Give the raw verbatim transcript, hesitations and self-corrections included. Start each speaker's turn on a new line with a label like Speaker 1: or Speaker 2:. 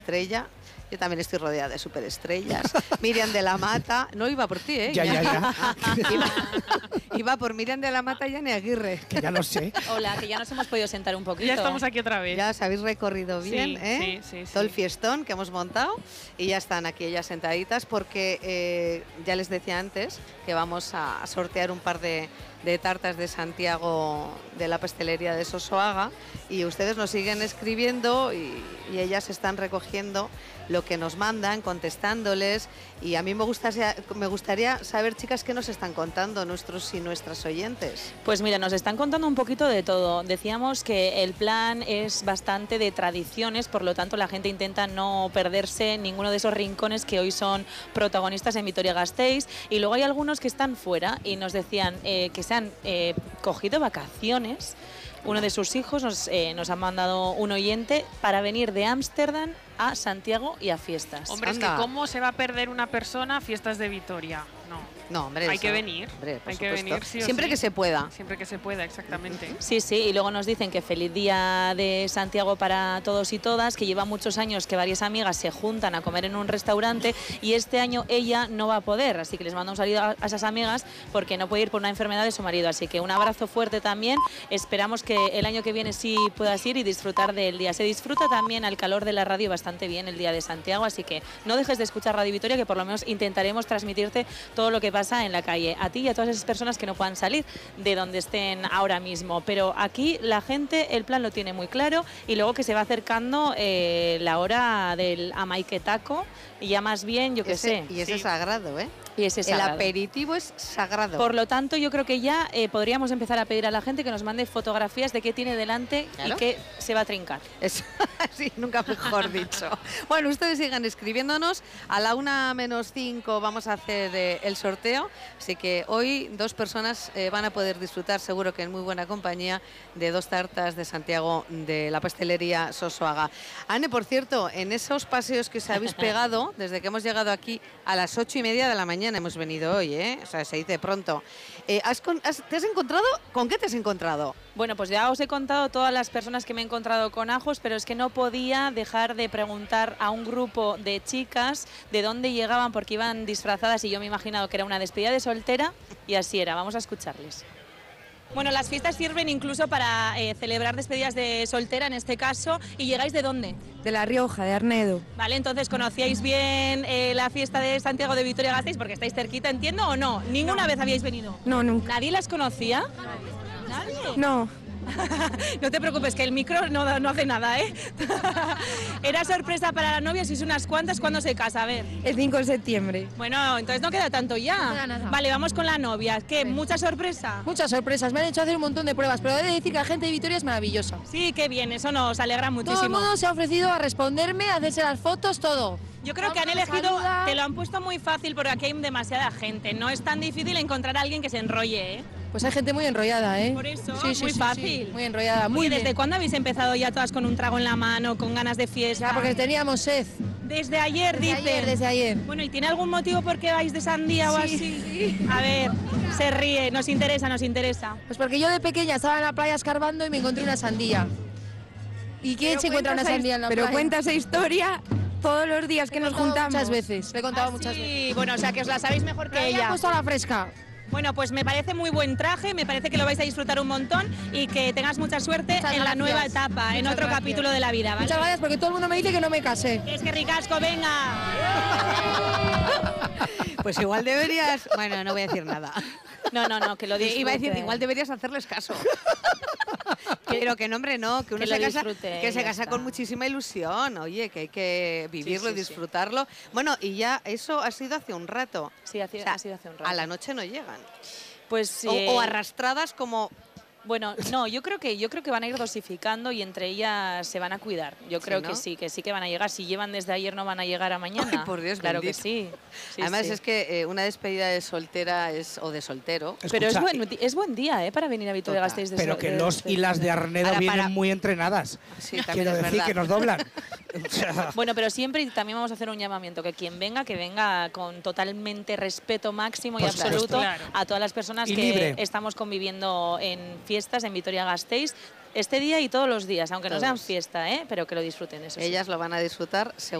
Speaker 1: Estrella, yo también estoy rodeada de superestrellas. Miriam de la Mata, no iba por ti, ¿eh?
Speaker 2: Ya, ya, ya.
Speaker 1: iba, iba por Miriam de la Mata y Ane Aguirre.
Speaker 2: Que ya lo sé.
Speaker 3: Hola, que ya nos hemos podido sentar un poquito.
Speaker 4: Ya estamos aquí otra vez.
Speaker 1: Ya os habéis recorrido bien,
Speaker 4: sí,
Speaker 1: ¿eh?
Speaker 4: Sí, sí,
Speaker 1: Todo
Speaker 4: sí.
Speaker 1: el fiestón que hemos montado y ya están aquí ellas sentaditas porque eh, ya les decía antes que vamos a sortear un par de, de tartas de Santiago de la pastelería de Sosoaga y ustedes nos siguen escribiendo y, y ellas están recogiendo lo que nos mandan, contestándoles, y a mí me gustaría, me gustaría saber, chicas, qué nos están contando nuestros y nuestras oyentes.
Speaker 3: Pues mira, nos están contando un poquito de todo. Decíamos que el plan es bastante de tradiciones, por lo tanto la gente intenta no perderse ninguno de esos rincones que hoy son protagonistas en Vitoria-Gasteiz, y luego hay algunos que están fuera y nos decían eh, que se han eh, cogido vacaciones. Uno de sus hijos nos, eh, nos ha mandado un oyente para venir de Ámsterdam a Santiago y a fiestas.
Speaker 4: Hombre,
Speaker 1: Anda.
Speaker 4: es que ¿cómo se va a perder una persona a fiestas de Vitoria? No.
Speaker 1: No, hombre,
Speaker 4: Hay
Speaker 1: eso,
Speaker 4: que venir.
Speaker 1: hombre, por
Speaker 4: Hay que
Speaker 1: supuesto.
Speaker 4: venir, sí o
Speaker 1: Siempre
Speaker 4: sí.
Speaker 1: que se pueda.
Speaker 4: Siempre que se pueda, exactamente.
Speaker 3: Sí, sí, y luego nos dicen que feliz día de Santiago para todos y todas, que lleva muchos años que varias amigas se juntan a comer en un restaurante y este año ella no va a poder, así que les mando un saludo a esas amigas porque no puede ir por una enfermedad de su marido, así que un abrazo fuerte también, esperamos que el año que viene sí puedas ir y disfrutar del día. Se disfruta también al calor de la radio bastante bien el día de Santiago, así que no dejes de escuchar Radio Vitoria, que por lo menos intentaremos transmitirte todo lo que pasa en la calle, a ti y a todas esas personas que no puedan salir de donde estén ahora mismo. Pero aquí la gente el plan lo tiene muy claro y luego que se va acercando eh, la hora del amaiquetaco y ya más bien, yo qué sé.
Speaker 1: Y ese
Speaker 4: Sí.
Speaker 1: sagrado, ¿eh?
Speaker 3: Y ese
Speaker 1: El
Speaker 3: sagrado.
Speaker 1: aperitivo es sagrado.
Speaker 3: Por lo tanto, yo creo que ya eh, podríamos empezar a pedir a la gente que nos mande fotografías de qué tiene delante
Speaker 1: Claro.
Speaker 3: y qué se va a trincar.
Speaker 1: Es, sí, nunca mejor dicho. Bueno, ustedes sigan escribiéndonos. A la una menos cinco vamos a hacer eh, el sorteo. Así que hoy dos personas eh, van a poder disfrutar, seguro que en muy buena compañía, de dos tartas de Santiago de la pastelería Sosoaga. Ane, por cierto, en esos paseos que os habéis pegado, desde que hemos llegado aquí a las ocho y media de la mañana hemos venido hoy, ¿eh? O sea, se dice pronto. Eh, ¿has con- has- ¿Te has encontrado? ¿Con qué te has encontrado?
Speaker 3: Bueno, pues ya os he contado todas las personas que me he encontrado con Ajos, pero es que no podía dejar de preguntar a un grupo de chicas de dónde llegaban porque iban disfrazadas y yo me he imaginado que era una despedida de soltera y así era. Vamos a escucharles. Bueno, las fiestas sirven incluso para eh, celebrar despedidas de soltera en este caso. ¿Y llegáis de dónde?
Speaker 5: De La Rioja, de Arnedo.
Speaker 3: Vale, entonces, ¿conocíais bien eh, la fiesta de Santiago de Vitoria-Gasteiz? Porque estáis cerquita, entiendo, ¿o no? ¿Ninguna vez habíais venido?
Speaker 5: No, nunca.
Speaker 3: ¿Nadie las conocía? ¿Nadie?
Speaker 5: No,
Speaker 3: No te preocupes, que el micro no, no hace nada, ¿eh? Era sorpresa para la novia, sois unas cuantas, ¿cuándo se casa? A ver.
Speaker 5: el cinco de septiembre.
Speaker 3: Bueno, entonces no queda tanto ya.
Speaker 5: No queda nada.
Speaker 3: Vale, vamos con la novia. ¿Qué? ¿Mucha sorpresa?
Speaker 5: Muchas sorpresas, me han hecho hacer un montón de pruebas, pero he de decir que la gente de Vitoria es maravillosa.
Speaker 3: Sí, qué bien, eso nos alegra
Speaker 5: Todo el
Speaker 3: muchísimo.
Speaker 5: mundo se ha ofrecido a responderme, a hacerse las fotos, todo.
Speaker 3: Yo creo que han
Speaker 5: Todo el mundo
Speaker 3: elegido,
Speaker 5: saluda.
Speaker 3: te lo han puesto muy fácil porque aquí hay demasiada gente. No es tan difícil encontrar a alguien que se enrolle, ¿eh?
Speaker 5: Pues hay gente muy enrollada, ¿eh?
Speaker 3: Por eso,
Speaker 5: Sí, sí,
Speaker 3: muy
Speaker 5: sí,
Speaker 3: fácil.
Speaker 5: sí, muy enrollada, muy
Speaker 3: Oye,
Speaker 5: bien.
Speaker 3: ¿desde cuándo habéis empezado ya todas con un trago en la mano, con ganas de fiesta?
Speaker 5: Ya, porque teníamos sed.
Speaker 3: Desde ayer,
Speaker 5: Desde
Speaker 3: dicen.
Speaker 5: ayer, desde ayer.
Speaker 3: Bueno, ¿y tiene algún motivo por qué vais de sandía o
Speaker 5: Sí,
Speaker 3: así?
Speaker 5: sí.
Speaker 3: A ver, se ríe, nos interesa, nos interesa.
Speaker 5: Pues porque yo de pequeña estaba en la playa escarbando y me encontré una sandía. ¿Y quién
Speaker 6: Pero
Speaker 5: se encuentra una
Speaker 6: cuenta esa
Speaker 5: sandía en la
Speaker 6: Pero
Speaker 5: playa?
Speaker 6: cuenta esa historia todos los días que
Speaker 5: Le he
Speaker 6: nos
Speaker 5: contado
Speaker 6: juntamos.
Speaker 5: muchas veces, le he contado
Speaker 3: Ah,
Speaker 5: muchas
Speaker 3: sí.
Speaker 5: veces.
Speaker 3: Bueno, o sea, que os la sabéis mejor que
Speaker 5: Ella ha
Speaker 3: ella.
Speaker 5: puesto a la fresca.
Speaker 3: Bueno, pues me parece muy buen traje, me parece que lo vais a disfrutar un montón y que tengas mucha suerte
Speaker 5: Muchas
Speaker 3: en la
Speaker 5: gracias.
Speaker 3: nueva etapa, en
Speaker 5: Muchas
Speaker 3: otro
Speaker 5: gracias.
Speaker 3: capítulo de la vida, ¿vale?
Speaker 5: Muchas gracias porque todo el mundo me dice que no me casé.
Speaker 3: Es que ricasco, venga.
Speaker 1: Pues igual deberías... Bueno, no voy a decir nada.
Speaker 3: No, no, no, que lo disfrute.
Speaker 1: Iba a decir, igual deberías hacerles caso. Pero que no, hombre, no, que uno
Speaker 3: Que
Speaker 1: se
Speaker 3: lo
Speaker 1: casa,
Speaker 3: disfrute,
Speaker 1: que se
Speaker 3: ya
Speaker 1: casa
Speaker 3: está.
Speaker 1: con muchísima ilusión, oye, que hay que vivirlo
Speaker 3: Sí,
Speaker 1: y
Speaker 3: sí, sí.
Speaker 1: disfrutarlo. Bueno, y ya eso ha sido hace un rato.
Speaker 3: Sí, ha sido,
Speaker 1: O sea,
Speaker 3: ha sido hace un rato.
Speaker 1: A la noche no llegan.
Speaker 3: Pues,
Speaker 1: O,
Speaker 3: eh,
Speaker 1: o arrastradas como...
Speaker 3: Bueno, no, yo creo que yo creo que van a ir dosificando y entre ellas se van a cuidar. Yo
Speaker 1: Sí,
Speaker 3: creo
Speaker 1: ¿no?
Speaker 3: que sí, que sí que van a llegar. Si llevan desde ayer no van a llegar a mañana.
Speaker 1: Ay, por Dios,
Speaker 3: claro
Speaker 1: bendito.
Speaker 3: que sí. Sí,
Speaker 1: Además
Speaker 3: sí.
Speaker 1: es que eh, una despedida de soltera es o de soltero.
Speaker 3: Pero es
Speaker 2: Escucha,
Speaker 3: buen, es buen día, ¿eh? Para venir a Vitoria
Speaker 1: Total.
Speaker 3: Gasteiz de
Speaker 2: Pero
Speaker 3: so-
Speaker 2: que
Speaker 3: de-
Speaker 2: los
Speaker 3: de-
Speaker 2: y las de Arnedo
Speaker 1: Ahora,
Speaker 2: vienen
Speaker 1: para-
Speaker 2: muy entrenadas.
Speaker 1: Sí, también
Speaker 2: Quiero
Speaker 1: es
Speaker 2: decir
Speaker 1: verdad.
Speaker 2: que nos doblan.
Speaker 3: Bueno, pero siempre también vamos a hacer un llamamiento, que quien venga, que venga con totalmente respeto máximo y
Speaker 2: Por supuesto.
Speaker 3: absoluto
Speaker 4: Claro.
Speaker 3: a todas las personas
Speaker 2: Y
Speaker 3: que
Speaker 2: libre.
Speaker 3: estamos conviviendo en fiestas en Vitoria-Gasteiz este día y todos los días, aunque no sean
Speaker 1: Todos.
Speaker 3: fiesta, ¿eh? Pero que lo disfruten, eso sí.
Speaker 1: Ellas lo van a disfrutar seguro.